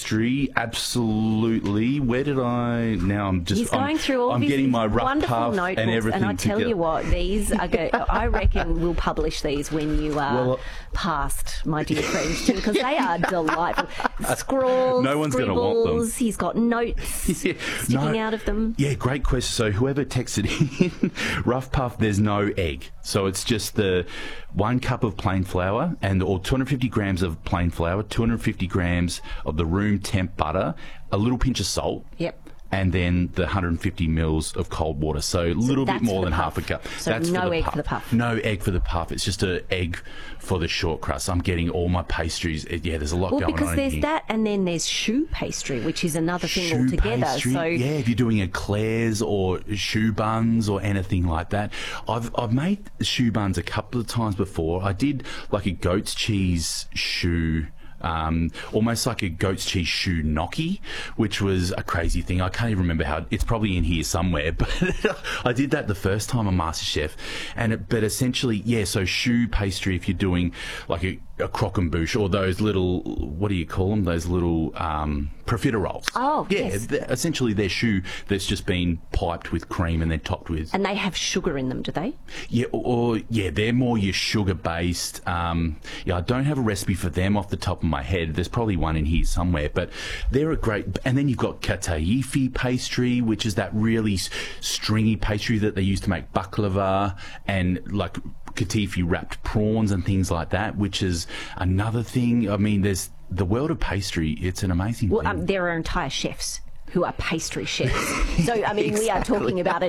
pastry, absolutely. Where did I? Now He's going through all I'm his getting my rough wonderful puff notebooks, and everything. and I tell you what, these are I reckon we'll publish these when you are past, my dear friend, because they are delightful. Scrawls, no one's going to want them. He's got notes sticking out of them. Yeah, great question. So whoever texted in, rough puff, there's no egg. So it's just the 1 cup of plain flour or 250 grams of plain flour, 250 grams of the room temp butter, a little pinch of salt. Yep. And then the 150 mils of cold water, so a little bit more than half a cup. So that's no for the egg puff. for the puff. No egg for the puff. It's just an egg for the short crust. I'm getting all my pastries. Yeah, there's a lot going on. Well, because there's that, and then there's choux pastry, which is another thing altogether. Pastry, so yeah, if you're doing eclairs or choux buns or anything like that. I've made choux buns a couple of times before. I did like a goat's cheese choux. Almost like a goat's cheese choux gnocchi, which was a crazy thing. I can't even remember how. It's probably in here somewhere, but I did that the first time on MasterChef. But essentially, yeah. So choux pastry, if you're doing like a croquembouche or those little, what do you call them? Those little profiteroles. Oh, yeah. yes. Essentially, they're choux that's just been piped with cream and then topped with. And they have sugar in them, do they? Yeah, they're more your sugar-based. Yeah, I don't have a recipe for them off the top of my head. There's probably one in here somewhere, but they're a great. And then you've got kataifi pastry, which is that really stringy pastry that they use to make baklava and like katifi wrapped prawns and things like that, which is another thing. I mean, there's the world of pastry. It's an amazing thing. There are entire chefs who are pastry chefs. So, I mean, we are talking about